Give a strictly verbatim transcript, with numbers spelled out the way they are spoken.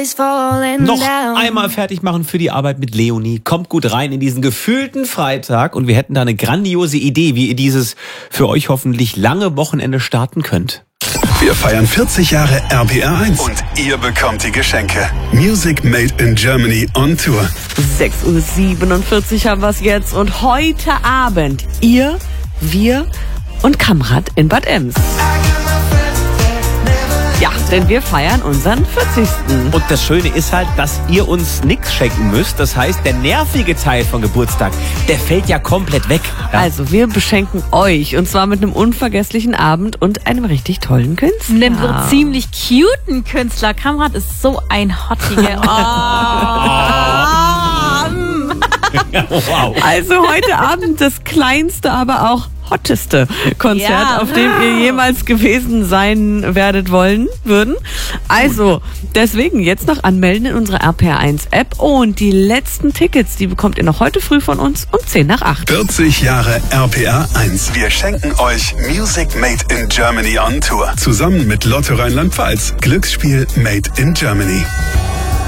Noch einmal fertig machen für die Arbeit mit Leonie. Kommt gut rein in diesen gefühlten Freitag und wir hätten da eine grandiose Idee, wie ihr dieses für euch hoffentlich lange Wochenende starten könnt. Wir feiern vierzig Jahre R P R eins und ihr bekommt die Geschenke. Music Made in Germany on Tour. sechs Uhr siebenundvierzig haben wir es jetzt und heute Abend ihr, wir und Kamrat in Bad Ems. Ja, denn wir feiern unseren vierzigsten Und das Schöne ist halt, dass ihr uns nichts schenken müsst. Das heißt, der nervige Teil von Geburtstag, der fällt ja komplett weg. Ja. Also wir beschenken euch und zwar mit einem unvergesslichen Abend und einem richtig tollen Künstler. Einem so ziemlich cuten Künstler. Kamrat ist so ein Hottige. Oh. Wow. Also heute Abend das kleinste, aber auch hotteste Konzert, Ja. auf dem ihr jemals gewesen sein werdet wollen würden. Also deswegen jetzt noch anmelden in unserer R P R eins App und die letzten Tickets, die bekommt ihr noch heute früh von uns um zehn nach acht. vierzig Jahre R P R eins. Wir schenken euch Music Made in Germany on Tour. Zusammen mit Lotto Rheinland-Pfalz. Glücksspiel Made in Germany.